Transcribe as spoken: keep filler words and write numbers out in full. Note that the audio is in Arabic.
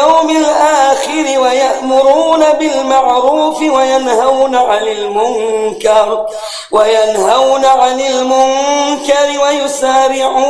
واليوم الآخر ويأمرون بالمعروف وينهون عن المنكر وينهون عن المنكر ويسارعون